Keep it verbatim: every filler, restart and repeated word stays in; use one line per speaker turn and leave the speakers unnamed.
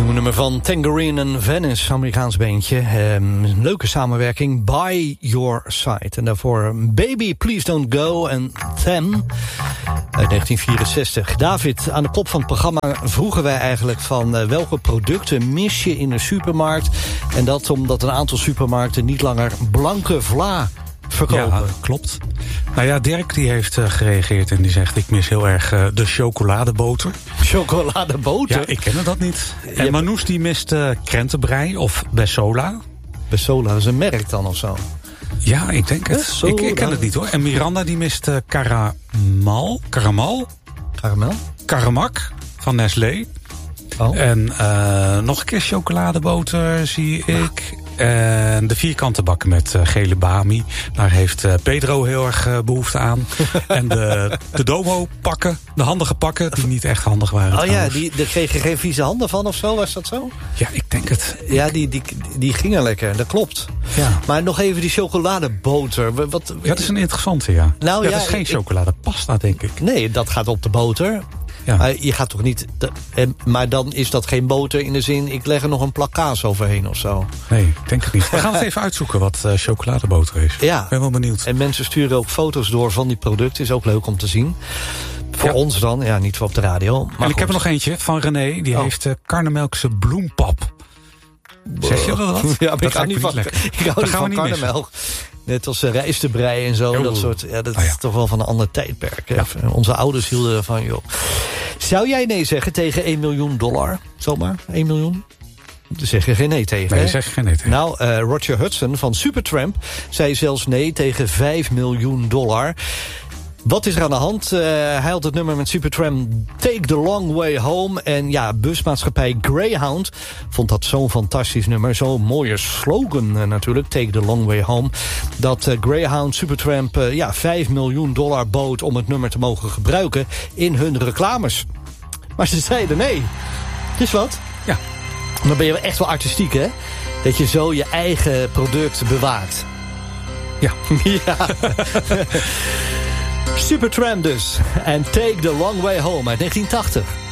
Nieuwe nummer van Tangerine en Venice, Amerikaans beentje. Um, leuke samenwerking, By Your Side. En daarvoor Baby Please Don't Go en Them uit negentien vierenzestig. David, aan de kop van het programma vroegen wij eigenlijk van uh, welke producten mis je in een supermarkt. En dat omdat een aantal supermarkten niet langer blanke vla verkopen.
Ja, klopt. Nou ja, Dirk die heeft uh, gereageerd en die zegt... ik mis heel erg uh, de chocoladeboter.
Chocoladeboter?
Ja, ik ken dat niet. En ja, Manoush die mist uh, krentenbrei of Bessola.
Bessola, dat is een merk dan of zo?
Ja, ik denk het. Ik, ik ken het niet hoor. En Miranda die mist uh, Caramal. Caramal?
Caramel?
Caramak van Nestlé.
Oh.
En uh, nog een keer chocoladeboter zie ik... En de vierkante bakken met uh, gele bami. Daar heeft uh, Pedro heel erg uh, behoefte aan. En de, de domo pakken, de handige pakken, die niet echt handig waren.
Oh
trouwens.
ja, die, daar kreeg je geen vieze handen van of zo, was dat zo?
Ja, ik denk het.
Ja, die, die, die gingen lekker, dat klopt.
Ja.
Maar nog even die chocoladeboter. Wat,
ja, dat is een interessante, ja.
Nou,
ja,
ja,
dat is geen
ik,
chocoladepasta, denk ik.
Nee, dat gaat op de boter.
Ja.
Maar je gaat toch niet... De, maar dan is dat geen boter in de zin... ik leg er nog een plak kaas overheen of zo.
Nee, ik denk het niet. We gaan het even uitzoeken wat uh, chocoladeboter is.
Ja.
Ik ben wel benieuwd.
En mensen sturen ook foto's door van die producten. Is ook leuk om te zien. Voor ja. ons dan, ja, niet voor op de radio. Maar
en ik
goed.
heb er nog eentje van René. Die oh. heeft uh, Karnemelkse bloempap. Zeg je dat wat?
Ja, maar ik hou niet van, ik hou niet van karnemelk. Net als uh, rijstebrei en zo. Oh. Dat soort. Ja, dat oh, ja. is toch wel van een ander tijdperk. Ja. Onze ouders hielden ervan, joh. Zou jij nee zeggen tegen één miljoen dollar? Zomaar, één miljoen? Daar zeg je geen nee tegen,
Nee,
hè?
zeg je geen nee tegen.
Nou, uh, Roger Hudson van Supertramp zei zelfs nee tegen vijf miljoen dollar. Wat is er aan de hand? Uh, hij had het nummer met Supertramp Take the Long Way Home. En ja, busmaatschappij Greyhound vond dat zo'n fantastisch nummer. Zo'n mooie slogan uh, natuurlijk, Take the Long Way Home. Dat uh, Greyhound Supertramp uh, ja, vijf miljoen dollar bood om het nummer te mogen gebruiken in hun reclames. Maar ze zeiden nee. Is wat?
Ja.
Dan ben je echt wel artistiek, hè? Dat je zo je eigen product bewaart.
Ja.
Ja. Supertramp dus. En Take the Long Way Home uit negentien tachtig.